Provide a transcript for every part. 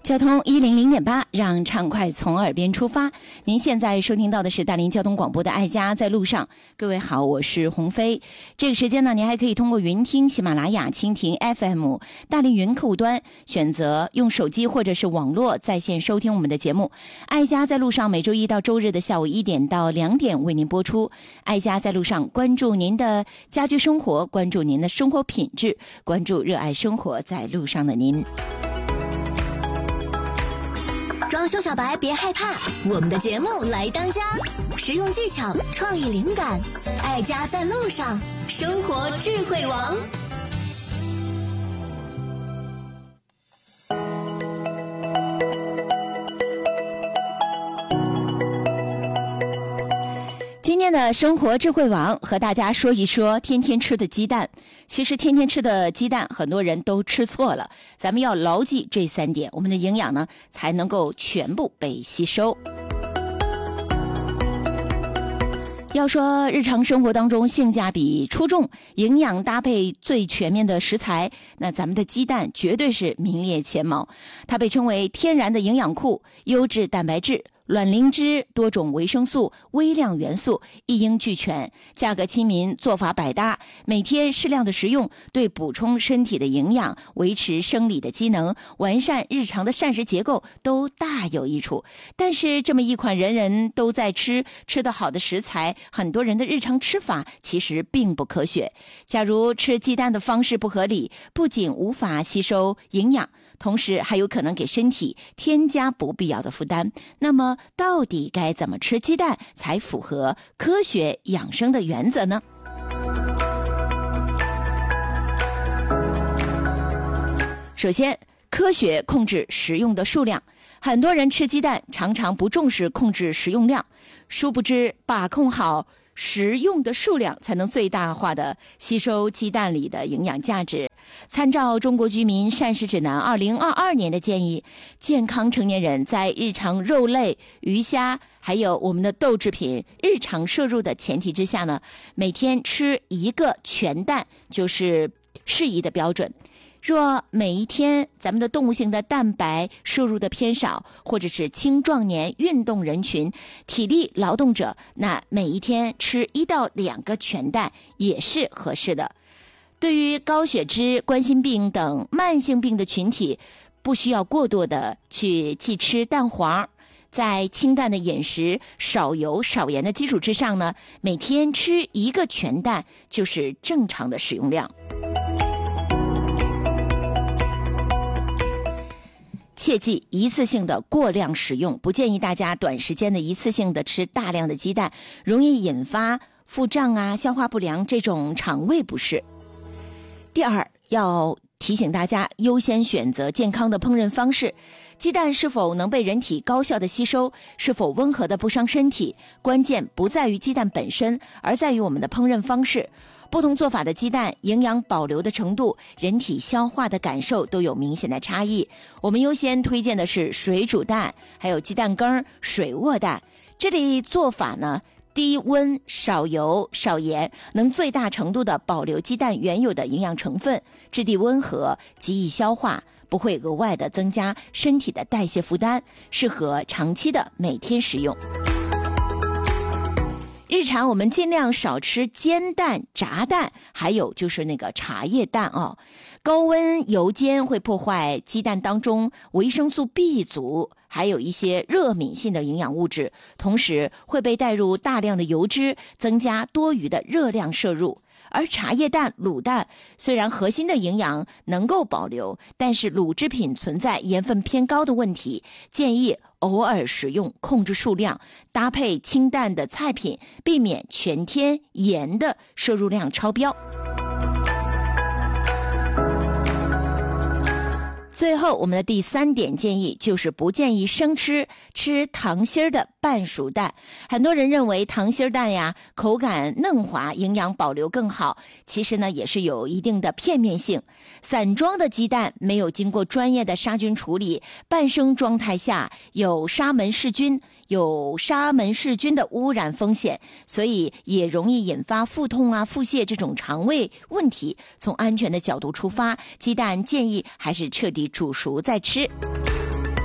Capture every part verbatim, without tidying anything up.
交通一零零点八，让畅快从耳边出发。您现在收听到的是大林交通广播的《爱家在路上》。各位好，我是鸿飞。这个时间呢，您还可以通过云听、喜马拉雅、蜻蜓 F M、大林云客户端选择用手机或者是网络在线收听我们的节目。爱家在路上每周一到周日的下午一点到两点为您播出。爱家在路上，关注您的家居生活，关注您的生活品质，关注热爱生活在路上的您。 装修小白别害怕，我们的节目来当家，实用技巧，创意灵感，爱家在路上，生活智慧王。 今天的生活智慧网和大家说一说天天吃的鸡蛋。其实天天吃的鸡蛋很多人都吃错了，咱们要牢记这三点，我们的营养呢才能够全部被吸收。要说日常生活当中性价比出众、营养搭配最全面的食材，那咱们的鸡蛋绝对是名列前茅。它被称为天然的营养库，优质蛋白质、卵磷脂、多种维生素、微量元素一应俱全，价格亲民，做法百搭。每天适量的食用，对补充身体的营养、维持生理的机能、完善日常的膳食结构都大有益处。但是这么一款人人都在吃、吃得好的食材，很多人的日常吃法其实并不科学。假如吃鸡蛋的方式不合理，不仅无法吸收营养，同时还有可能给身体添加不必要的负担。那么到底该怎么吃鸡蛋才符合科学养生的原则呢？首先，科学控制食用的数量。很多人吃鸡蛋常常不重视控制食用量，殊不知把控好食用的数量，才能最大化的吸收鸡蛋里的营养价值。参照中国居民膳食指南二零二二年的建议，健康成年人在日常肉类、鱼虾还有我们的豆制品日常摄入的前提之下呢，每天吃一个全蛋就是适宜的标准。若每一天咱们的动物性的蛋白摄入的偏少，或者是青壮年运动人群、体力劳动者，那每一天吃一到两个全蛋也是合适的。对于高血脂、冠心病等慢性病的群体，不需要过多的去忌吃蛋黄。在清淡的饮食、少油少盐的基础之上呢，每天吃一个全蛋就是正常的使用量。切记一次性的过量食用，不建议大家短时间的一次性的吃大量的鸡蛋，容易引发腹胀啊、消化不良这种肠胃不适。第二，要提醒大家优先选择健康的烹饪方式。鸡蛋是否能被人体高效的吸收，是否温和的不伤身体，关键不在于鸡蛋本身，而在于我们的烹饪方式。不同做法的鸡蛋，营养保留的程度、人体消化的感受都有明显的差异。我们优先推荐的是水煮蛋，还有鸡蛋羹、水卧蛋。这类做法呢，低温、少油、少盐，能最大程度的保留鸡蛋原有的营养成分，质地温和，极易消化，不会额外的增加身体的代谢负担，适合长期的每天食用。日常我们尽量少吃煎蛋、炸蛋，还有就是那个茶叶蛋哦。高温油煎会破坏鸡蛋当中维生素 B 族，还有一些热敏性的营养物质，同时会被带入大量的油脂，增加多余的热量摄入。而茶叶蛋、卤蛋虽然核心的营养能够保留，但是卤制品存在盐分偏高的问题，建议偶尔食用，控制数量，搭配清淡的菜品，避免全天盐的摄入量超标。最后，我们的第三点建议就是不建议生吃，吃糖心儿的半熟蛋。很多人认为糖心儿蛋呀，口感嫩滑，营养保留更好，其实呢也是有一定的片面性。散装的鸡蛋没有经过专业的杀菌处理，半生状态下有沙门氏菌，有沙门氏菌的污染风险，所以也容易引发腹痛啊、腹泻这种肠胃问题。从安全的角度出发，鸡蛋建议还是彻底煮熟再吃。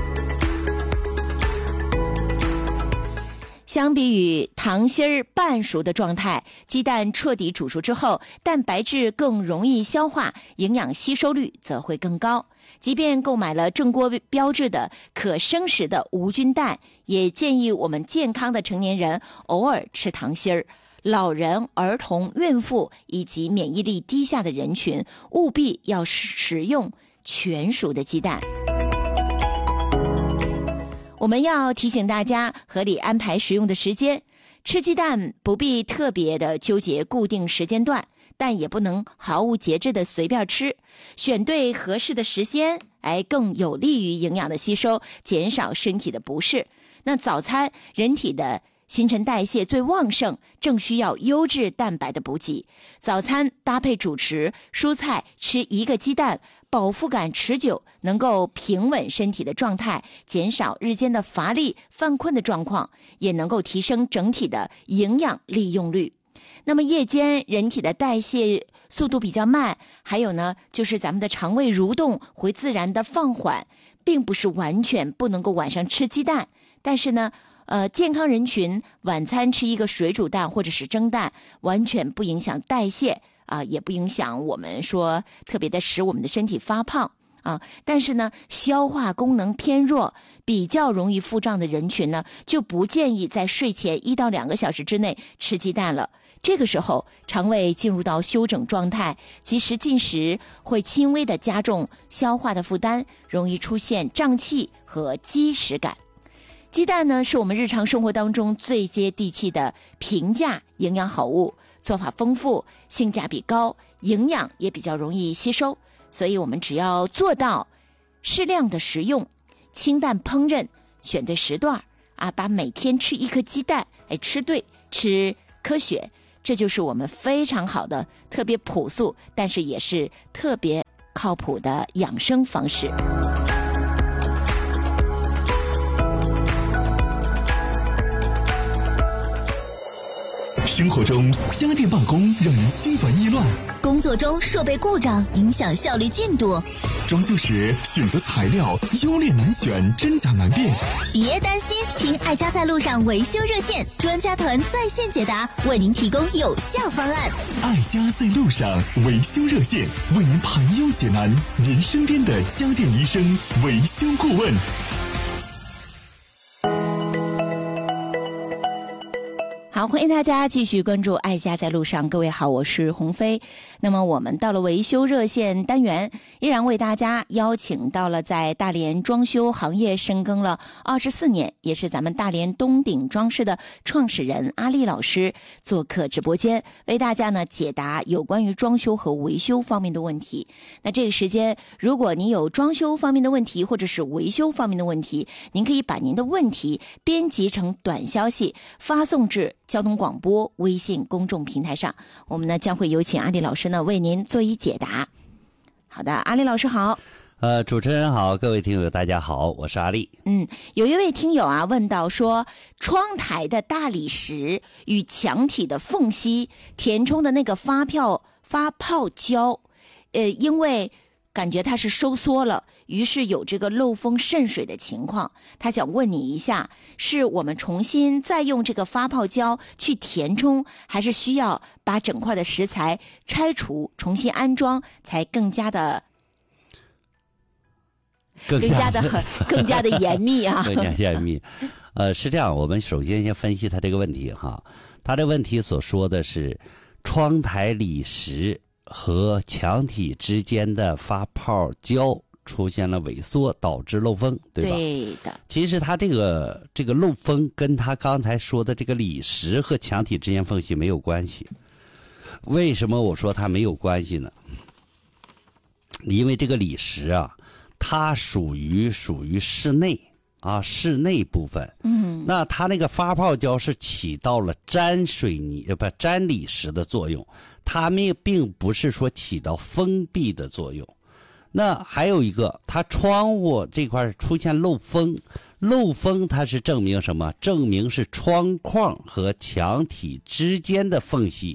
相比于糖心儿半熟的状态，鸡蛋彻底煮熟之后，蛋白质更容易消化，营养吸收率则会更高。即便购买了正锅标志的可生食的无菌蛋，也建议我们健康的成年人偶尔吃糖心儿。老人、儿童、孕妇以及免疫力低下的人群，务必要食用全熟的鸡蛋。我们要提醒大家合理安排食用的时间，吃鸡蛋不必特别的纠结固定时间段，但也不能毫无节制的随便吃，选对合适的时间，哎，更有利于营养的吸收，减少身体的不适。那早餐，人体的新陈代谢最旺盛，正需要优质蛋白的补给。早餐搭配主食、蔬菜，吃一个鸡蛋，饱腹感持久，能够平稳身体的状态，减少日间的乏力、犯困的状况，也能够提升整体的营养利用率。那么夜间人体的代谢速度比较慢，还有呢，就是咱们的肠胃蠕动会自然的放缓，并不是完全不能够晚上吃鸡蛋，但是呢呃，健康人群晚餐吃一个水煮蛋或者是蒸蛋，完全不影响代谢啊、呃，也不影响我们说特别的使我们的身体发胖啊。但是呢，消化功能偏弱、比较容易腹胀的人群呢，就不建议在睡前一到两个小时之内吃鸡蛋了。这个时候，肠胃进入到休整状态，及时进食会轻微的加重消化的负担，容易出现胀气和积食感。鸡蛋呢，是我们日常生活当中最接地气的平价营养好物，做法丰富，性价比高，营养也比较容易吸收。所以我们只要做到适量的食用，清淡烹饪，选对时段啊，把每天吃一颗鸡蛋，哎，吃对，吃科学，这就是我们非常好的、特别朴素，但是也是特别靠谱的养生方式。 生活中家电罢工让人心烦意乱， 工作中设备故障影响效率进度， 装修时选择材料优劣难选，真假难辨。 别担心，听爱家在路上维修热线，专家团在线解答，为您提供有效方案。 爱家在路上维修热线，为您排忧解难，您身边的家电医生、维修顾问。 好，欢迎大家继续关注爱家在路上。各位好，我是鸿飞。那么我们到了维修热线单元，依然为大家邀请到了在大连装修行业深耕了二十四年，也是咱们大连东鼎装饰的创始人阿丽老师做客直播间，为大家呢解答有关于装修和维修方面的问题。那这个时间，如果你有装修方面的问题或者是维修方面的问题，您可以把您的问题编辑成短消息发送至交通广播微信公众平台上，我们呢将会有请阿丽老师呢为您做一解答。好的，阿丽老师好。 呃，主持人好，各位听友大家好，我是阿丽。 嗯，有一位听友啊问到说，窗台的大理石与墙体的缝隙填充的那个发泡发泡胶，呃，因为感觉它是收缩了，于是有这个漏风渗水的情况。他想问你一下，是我们重新再用这个发泡胶去填充，还是需要把整块的石材拆除重新安装才更加的更加的更加的严密啊？ 更加严密。呃，是这样，我们首先先分析他这个问题哈。他这个问题所说的是窗台理石和墙体之间的发泡胶出现了萎缩，导致漏风，对吧？ 对的。 其实它这个这个漏风跟他刚才说的这个理石和墙体之间缝隙没有关系。为什么我说它没有关系呢？因为这个理石啊，它属于属于室内啊，室内部分。嗯。那它那个发泡胶是起到了粘水泥呃不粘理石的作用。它们并不是说起到封闭的作用。那还有一个，它窗户这块出现漏风，漏风它是证明什么？证明是窗框和墙体之间的缝隙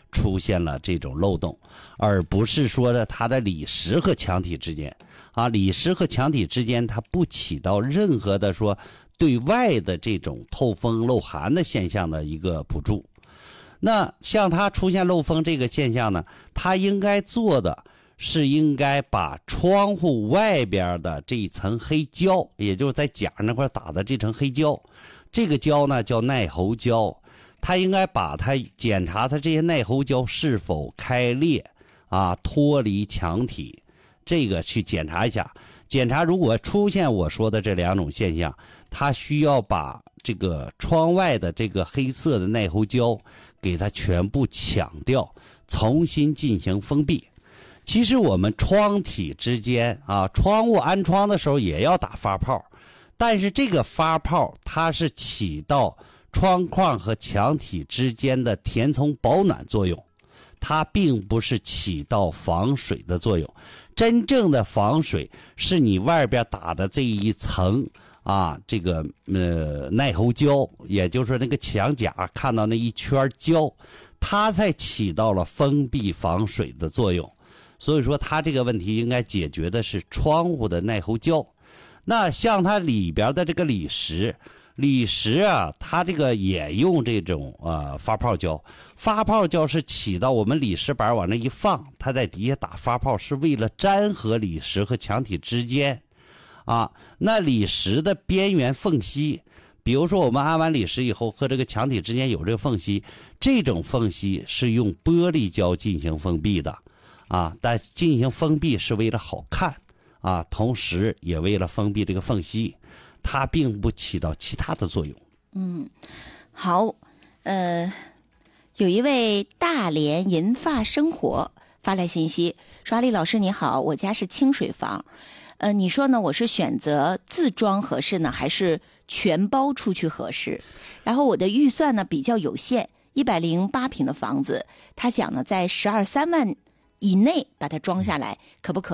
出现了这种漏洞，而不是说的它的里实和墙体之间啊，里实和墙体之间它不起到任何的说对外的这种透风漏寒的现象的一个补助。那像它出现漏风这个现象呢，它应该做的是应该把窗户外边的这一层黑胶，也就是在甲那块打的这层黑胶，这个胶呢叫耐候胶，它应该把它检查它这些耐候胶是否开裂啊，脱离墙体，这个去检查一下。检查如果出现我说的这两种现象，它需要把这个窗外的这个黑色的耐候胶给它全部抢掉，重新进行封闭。其实我们窗体之间啊，窗户安窗的时候也要打发泡，但是这个发泡它是起到窗框和墙体之间的填充保暖作用，它并不是起到防水的作用。真正的防水是你外边打的这一层啊，这个呃耐候胶，也就是说那个墙甲看到那一圈胶，它才起到了封闭防水的作用。所以说它这个问题应该解决的是窗户的耐候胶。那像它里边的这个里实，里实啊，它这个也用这种呃发泡胶，发泡胶是起到我们里实板往那一放，它在底下打发泡，是为了粘合里实和墙体之间啊。那里实的边缘缝隙，比如说我们安完里实以后和这个墙体之间有这个缝隙，这种缝隙是用玻璃胶进行封闭的啊，但进行封闭是为了好看啊，同时也为了封闭这个缝隙，它并不起到其他的作用。 嗯，好，呃，有一位大连银发生活发来信息说：“阿丽老师你好，我家是清水房，呃，你说呢？我是选择自装合适呢，还是全包出去合适？然后我的预算呢比较有限，一百零八平的房子，他想呢在十二三万以内把它装下来，可不可？”